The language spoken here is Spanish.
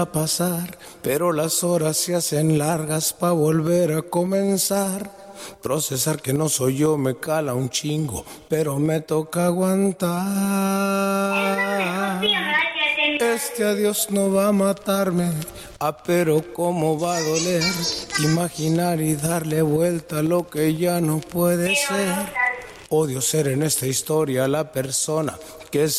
a pasar, pero las horas se hacen largas pa' volver a comenzar. Procesar que no soy yo me cala un chingo, pero me toca aguantar. Este adiós no va a matarme, pero cómo va a doler imaginar y darle vuelta a lo que ya no puede ser. Odio ser en esta historia la persona que se